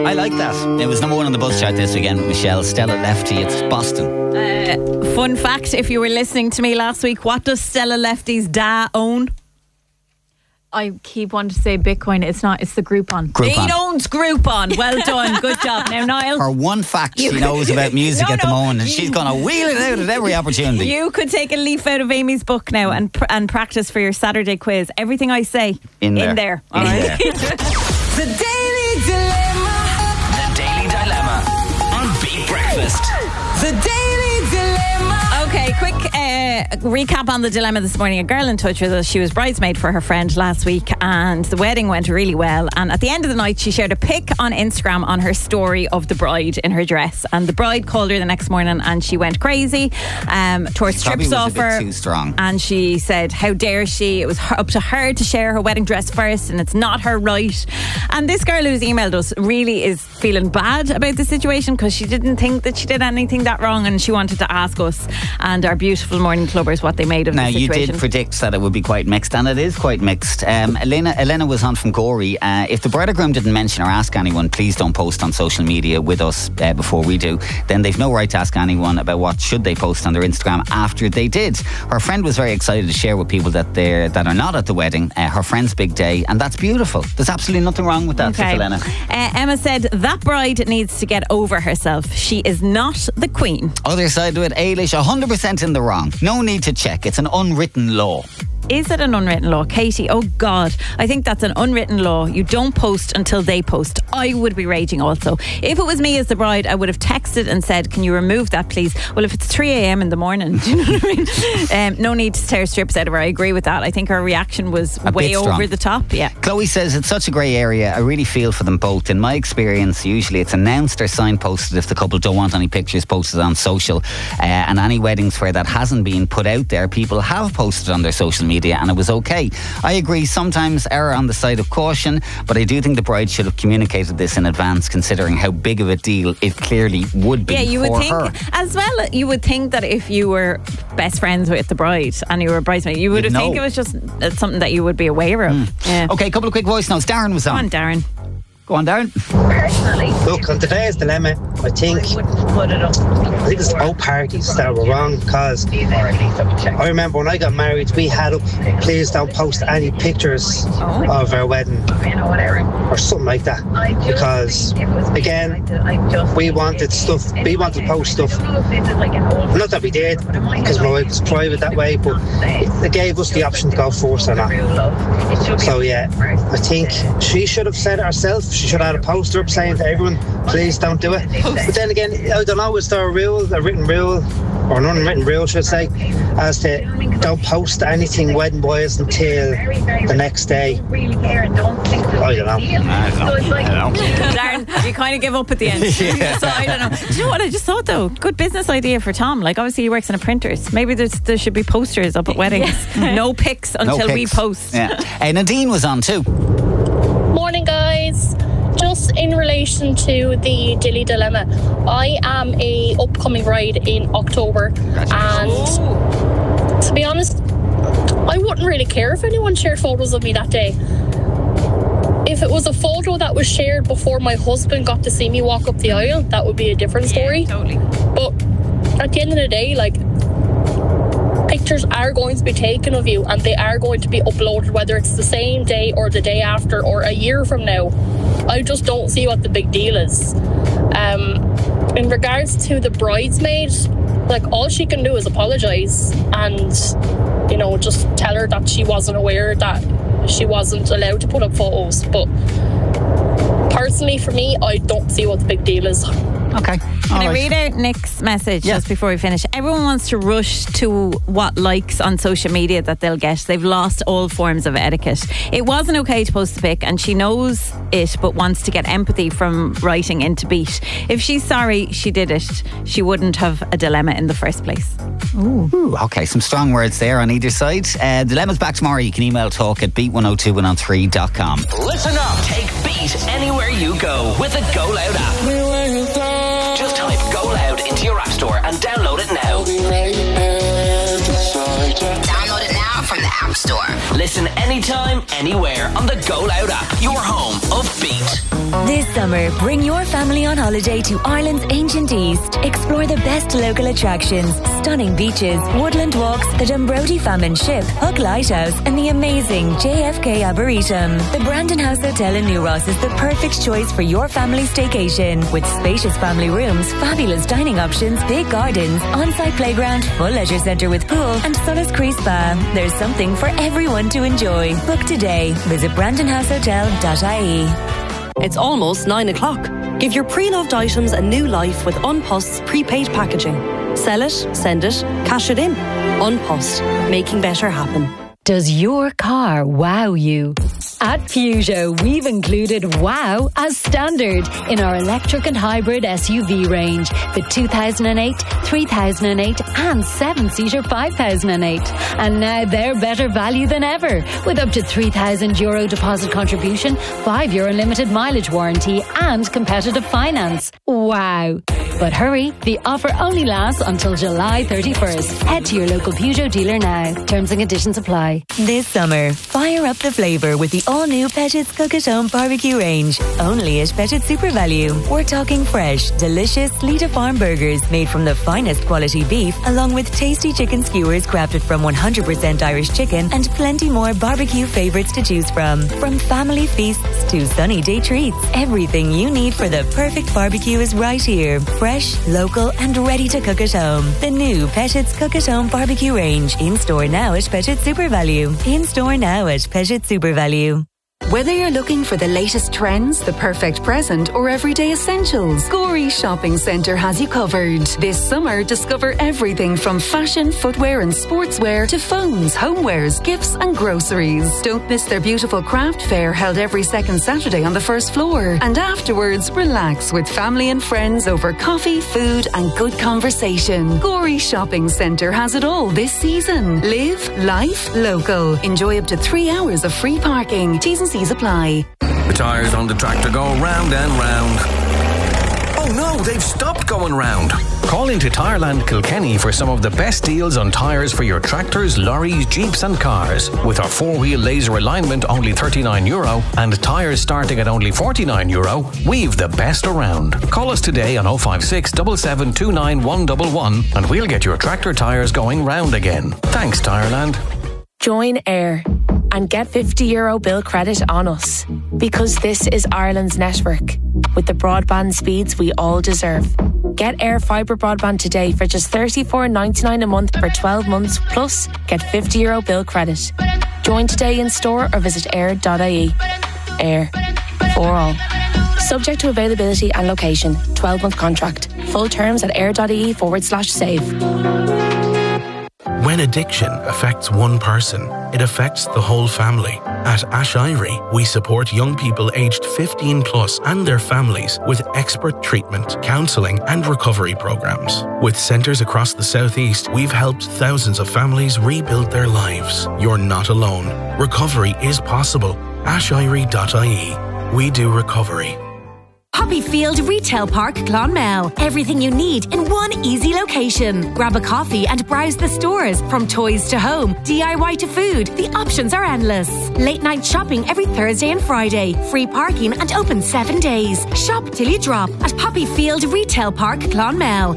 I like that. It was number 1 on the buzz chart this weekend with Michelle. Stella Lefty, it's Boston. Fun fact, if you were listening to me last week, what does Stella Lefty's da own? I keep wanting to say Bitcoin. It's not. It's the Groupon. He owns Groupon. Well done. Good job. Now, Niall. Her one fact she knows about music at the moment, and she's going to wheel it out at every opportunity. You could take a leaf out of Amy's book now and practice for your Saturday quiz. Everything I say in there. All right. The Daily Dilemma. The Daily Dilemma on Beat Breakfast. The Daily Dilemma. Okay, quick recap on the dilemma this morning. A girl in touch with us. She was bridesmaid for her friend last week, and the wedding went really well. And at the end of the night, she shared a pic on Instagram on her story of the bride in her dress. And the bride called her the next morning, and she went crazy. Tore strips off her. Too strong. And she said, "How dare she? It was up to her to share her wedding dress first, and it's not her right." And this girl who's emailed us really is feeling bad about the situation because she didn't think that she did anything that wrong, and she wanted to ask us and our beautiful morning clubbers what they made of the situation. Now, you did predict that it would be quite mixed, and it is quite mixed. Elena was on from Gorey. If the bride or groom didn't mention or ask anyone, please don't post on social media with us before we do. Then they've no right to ask anyone about what should they post on their Instagram after they did. Her friend was very excited to share with people that are not at the wedding, her friend's big day, and that's beautiful. There's absolutely nothing wrong with that, okay. Elena. Emma said, that bride needs to get over herself. She is not the queen. Other side to it, Ailish, 100% in the wrong. No need to check. It's an unwritten law. Is it an unwritten law? Katie, oh God, I think that's an unwritten law. You don't post until they post. I would be raging also. If it was me as the bride, I would have texted and said, can you remove that please? Well, if it's 3 a.m. in the morning, do you know what I mean? No need to tear strips out of her. I agree with that. I think her reaction was way over the top. Yeah. Chloe says it's such a grey area. I really feel for them both. In my experience, usually it's announced or signposted if the couple don't want any pictures posted on social. And any weddings where that hasn't been put out there, people have posted on their social media and it was okay. I agree, sometimes err on the side of caution, but I do think the bride should have communicated this in advance, considering how big of a deal it clearly would be. Yeah, you would think her. as well. You would think that if you were best friends with the bride and you were a bridesmaid, you would have think it was just something that you would be aware of. Yeah. Okay, a couple of quick voice notes. Darren was on. Go on, Darren. Go on, Darren. Personally, look, on today's dilemma, I think it's both parties that were wrong, because I remember when I got married, we had up, please don't post any pictures of our wedding or something like that, because again, we wanted to post stuff, not that we did because my wife was private that way, but it gave us the option to go first or not. So yeah, I think she should have said it herself. She should have had a poster up saying to everyone, please don't do it. But then again, I don't know, is there a written rule, or an unwritten rule should I say, as to don't post anything wedding wise until the next day? I don't know. Darren, you kind of give up at the end. Yeah. So I don't know. Do you know what I just thought though? Good business idea for Tom. Like obviously he works in a printers. Maybe there should be posters up at weddings. No pics until we post. Yeah. Nadine was on too. Morning guys. Just in relation to the Dilly Dilemma, I am a upcoming bride in October, and to be honest, I wouldn't really care if anyone shared photos of me that day. If it was a photo that was shared before my husband got to see me walk up the aisle, that would be a different story. Yeah, totally. But at the end of the day, like, pictures are going to be taken of you and they are going to be uploaded, whether it's the same day or the day after or a year from now. I just don't see what the big deal is. In regards to the bridesmaid, like, all she can do is apologise and, you know, just tell her that she wasn't aware that she wasn't allowed to put up photos. But personally, for me, I don't see what the big deal is. Okay. Can I read out Nick's message just before we finish? Everyone wants to rush to what likes on social media that they'll get. They've lost all forms of etiquette. It wasn't okay to post the pic, and she knows it but wants to get empathy from writing into Beat. If she's sorry she did it, she wouldn't have a dilemma in the first place. Ooh, okay, some strong words there on either side. Dilemma's back tomorrow. You can email talk@beat1021on3.com. Listen up. Take Beat anywhere you go with the Go Loud app. Just type Go Loud into your app store and download it now. Download it now from the App Store. Store. Listen anytime, anywhere on the Go Loud app. Your home of Beat. This summer, bring your family on holiday to Ireland's ancient east. Explore the best local attractions, stunning beaches, woodland walks, the Dumbrody Famine Ship, Hook Lighthouse, and the amazing JFK Arboretum. The Brandon House Hotel in New Ross is the perfect choice for your family staycation. With spacious family rooms, fabulous dining options, big gardens, on-site playground, full leisure centre with pool, and Solis Cree Spa. There's something for everyone to enjoy. Book today. Visit brandonhousehotel.ie. It's almost 9 o'clock. Give your pre-loved items a new life with Unpost's prepaid packaging. Sell it, send it, cash it in. Unpost, making better happen. Does your car wow you? At Peugeot, we've included wow as standard in our electric and hybrid SUV range. The 2008, 3008 and 7-seater 5008. And now they're better value than ever, with up to €3,000 deposit contribution, €5 limited mileage warranty and competitive finance. Wow. But hurry, the offer only lasts until July 31st. Head to your local Peugeot dealer now. Terms and conditions apply. This summer, fire up the flavour with the all-new Petit's Cook at Home barbecue range. Only at Petit's Super Value. We're talking fresh, delicious Lita Farm burgers made from the finest quality beef, along with tasty chicken skewers crafted from 100% Irish chicken, and plenty more barbecue favourites to choose from. From family feasts to sunny day treats, everything you need for the perfect barbecue is right here. Fresh, local, and ready to cook at home. The new Petit's Cook at Home barbecue range. In store now at Petit's Super Value. In store now at Petit's Super Value. Whether you're looking for the latest trends, the perfect present, or everyday essentials, Gorey Shopping Centre has you covered. This summer, discover everything from fashion, footwear and sportswear to phones, homewares, gifts and groceries. Don't miss their beautiful craft fair held every second Saturday on the first floor. And afterwards, relax with family and friends over coffee, food and good conversation. Gorey Shopping Centre has it all this season. Live life local. Enjoy up to 3 hours of free parking. T's and C's apply. The tyres on the tractor go round and round. Oh no, they've stopped going round. Call into Tyreland Kilkenny for some of the best deals on tyres for your tractors, lorries, jeeps and cars. With our 4-wheel laser alignment only €39 and tyres starting at only €49, we've the best around. Call us today on 056 7729 111 and we'll get your tractor tyres going round again. Thanks Tyreland. Join AIR and get €50 bill credit on us, because this is Ireland's network with the broadband speeds we all deserve. Get AIR Fibre broadband today for just $34.99 a month for 12 months, plus get €50 bill credit. Join today in store or visit air.ie. AIR for all. Subject to availability and location. 12-month contract. Full terms at air.ie/save. When addiction affects one person, it affects the whole family. At Ash Irie, we support young people aged 15 plus and their families with expert treatment, counselling and recovery programs. With centres across the southeast, we've helped thousands of families rebuild their lives. You're not alone. Recovery is possible. ashirie.ie. We do recovery. Poppyfield Retail Park, Clonmel. Everything you need in one easy location. Grab a coffee and browse the stores. From toys to home, DIY to food, the options are endless. Late night shopping every Thursday and Friday. Free parking and open 7 days. Shop till you drop at Poppyfield Retail Park, Clonmel.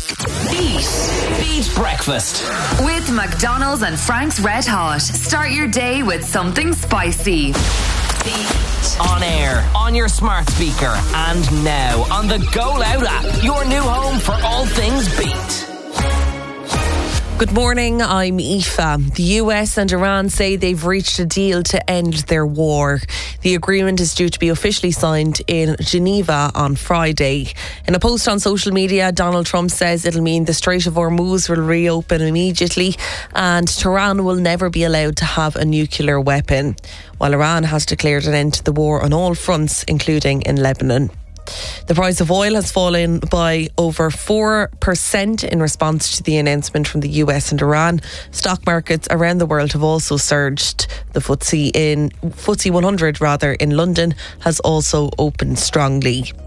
Beat Breakfast. With McDonald's and Frank's Red Hot. Start your day with something spicy. On air, on your smart speaker, and now on the Go Loud app, your new home for all things Beat. Good morning, I'm Aoife. The US and Iran say they've reached a deal to end their war. The agreement is due to be officially signed in Geneva on Friday. In a post on social media, Donald Trump says it'll mean the Strait of Hormuz will reopen immediately and Tehran will never be allowed to have a nuclear weapon, while Iran has declared an end to the war on all fronts, including in Lebanon. The price of oil has fallen by over 4% in response to the announcement from the US and Iran. Stock markets around the world have also surged. The FTSE 100 in London has also opened strongly.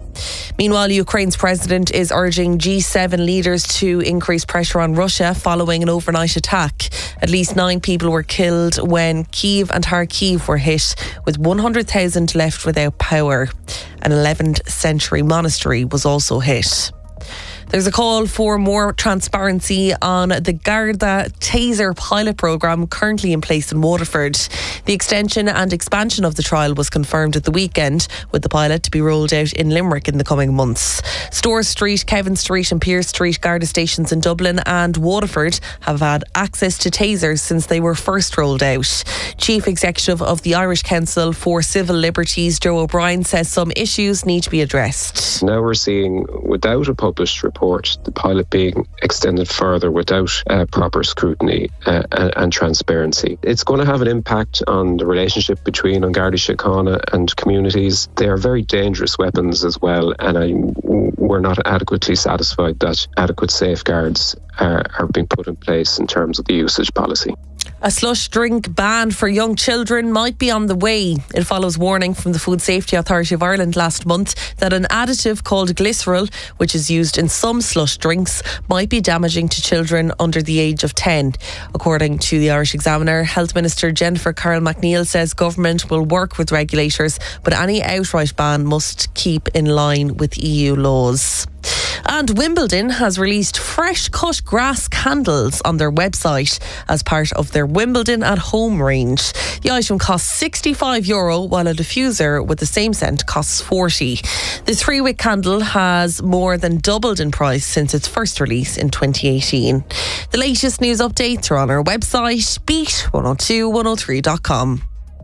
Meanwhile, Ukraine's president is urging G7 leaders to increase pressure on Russia following an overnight attack. At least 9 people were killed when Kyiv and Kharkiv were hit, with 100,000 left without power. An 11th century monastery was also hit. There's a call for more transparency on the Garda Taser pilot programme currently in place in Waterford. The extension and expansion of the trial was confirmed at the weekend, with the pilot to be rolled out in Limerick in the coming months. Store Street, Kevin Street and Pearse Street Garda stations in Dublin and Waterford have had access to tasers since they were first rolled out. Chief Executive of the Irish Council for Civil Liberties, Joe O'Brien, says some issues need to be addressed. Now we're seeing, without a published report, the pilot being extended further without proper scrutiny and transparency. It's going to have an impact on the relationship between An Garda Síochána and communities. They are very dangerous weapons as well, and we're not adequately satisfied that adequate safeguards are being put in place in terms of the usage policy. A slush drink ban for young children might be on the way. It follows warning from the Food Safety Authority of Ireland last month that an additive called glycerol, which is used in some slush drinks, might be damaging to children under the age of 10. According to the Irish Examiner, Health Minister Jennifer Carroll MacNeill says government will work with regulators, but any outright ban must keep in line with EU laws. And Wimbledon has released fresh cut grass candles on their website as part of their Wimbledon at Home range. The item costs €65, while a diffuser with the same scent costs €40. The 3-wick candle has more than doubled in price since its first release in 2018. The latest news updates are on our website, beat102103.com.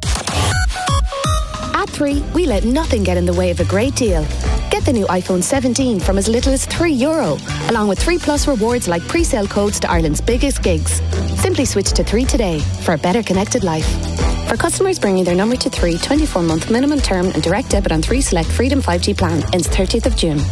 At 3, we let nothing get in the way of a great deal. Get the new iPhone 17 from as little as €3, along with 3 Plus rewards like pre-sale codes to Ireland's biggest gigs. Simply switch to 3 today for a better connected life. For customers bringing their number to 3, 24-month minimum term and direct debit on 3 select Freedom 5G plan ends 30th of June.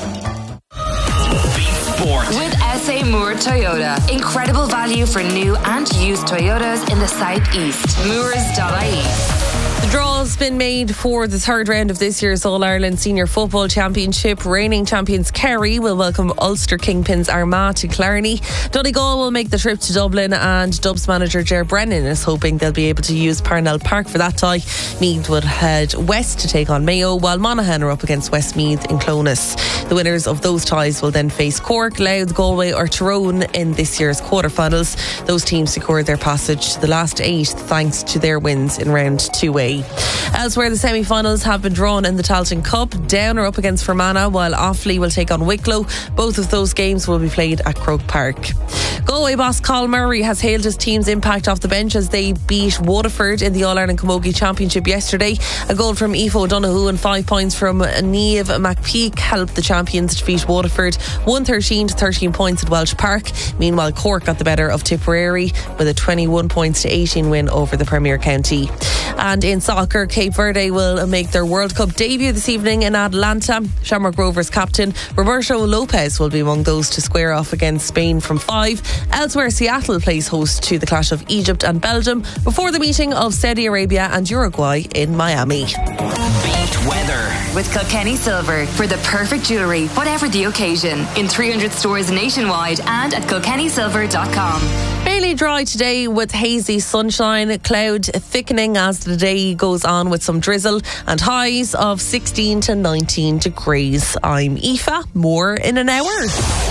With SA Moore Toyota. Incredible value for new and used Toyotas in the southeast. Moores.ie. The draw's been made for the third round of this year's All-Ireland Senior Football Championship. Reigning champions Kerry will welcome Ulster Kingpins Armagh to Clarny. Donegal will make the trip to Dublin, and Dubs manager Ger Brennan is hoping they'll be able to use Parnell Park for that tie. Meath will head west to take on Mayo, while Monaghan are up against Westmeath in Clones. The winners of those ties will then face Cork, Louth, Galway or Tyrone in this year's quarterfinals. Those teams secured their passage to the last 8 thanks to their wins in round 2A. Elsewhere, the semi-finals have been drawn in the Tailteann Cup. Down are up against Fermanagh, while Offaly will take on Wicklow. Both of those games will be played at Croke Park. Galway boss Colin Murray has hailed his team's impact off the bench as they beat Waterford in the All-Ireland Camogie Championship yesterday. A goal from Aoife O'Donoghue and 5 points from Niamh McPeak helped the champions defeat Waterford 113 to 13 points at Welsh Park. Meanwhile, Cork got the better of Tipperary with a 21 points to 18 win over the Premier County. And in soccer, Cape Verde will make their World Cup debut this evening in Atlanta. Shamrock Rovers captain Roberto Lopez will be among those to square off against Spain from 5. Elsewhere, Seattle plays host to the clash of Egypt and Belgium before the meeting of Saudi Arabia and Uruguay in Miami. Beat weather with Kilkenny Silver for the perfect jewellery, whatever the occasion. In 300 stores nationwide and at kilkennysilver.com. Fairly dry today with hazy sunshine, cloud thickening as the day goes on with some drizzle, and highs of 16 to 19 degrees. I'm Aoife, more in an hour.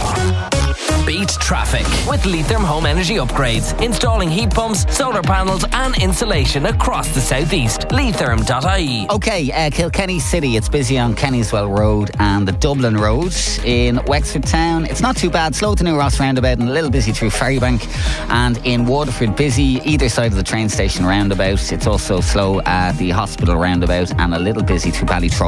Beat traffic with Leitrim Home Energy Upgrades. Installing heat pumps, solar panels and insulation across the southeast. Leitrim.ie. Okay, Kilkenny City, it's busy on Kennyswell Road and the Dublin Road. In Wexford Town, it's not too bad. Slow to New Ross roundabout and a little busy through Ferrybank. And in Waterford, busy either side of the train station roundabout. It's also slow at the hospital roundabout and a little busy through Ballytruck